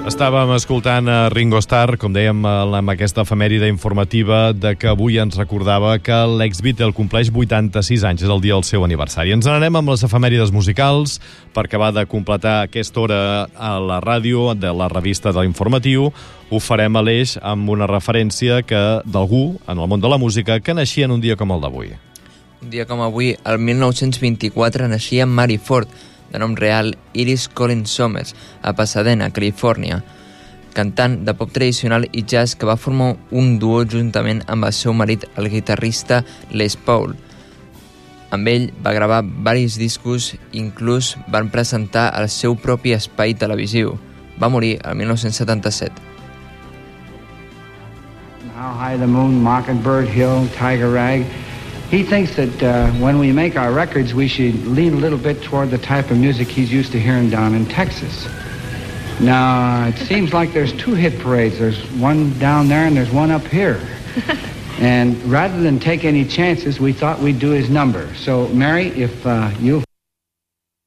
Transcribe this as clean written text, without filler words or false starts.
Estàvem escoltant a Ringo Starr, com dèiem, amb aquesta efemèride informativa de que avui ens recordava que l'ex-Beatle compleix 86 anys, és el dia del seu aniversari. Ens n'anem amb les efemèrides musicals per acabar de completar aquesta hora a la ràdio de la revista de l'Informatiu. Ho farem a l'Eix amb una referència d'algú en el món de la música que naixia en un dia com el d'avui. Un dia com avui, el 1924, naixia Mary Ford, de nom real Iris Collins Somers, a Pasadena, Califòrnia, cantant de pop tradicional i jazz que va formar un duo juntament amb el seu marit, el guitarrista Les Paul. Amb ell va gravar varis discos, inclús van presentar el seu propi espai televisiu. Va morir el 1977. How High the Moon, Mockingbird Hill, Tiger Rag. He thinks that when we make our records, we should lean a little bit toward the type of music he's used to hearing down in Texas. Now, it seems like there's two hit parades. There's one down there and there's one up here. And rather than take any chances, we thought we'd do his number. So, Mary, if you'll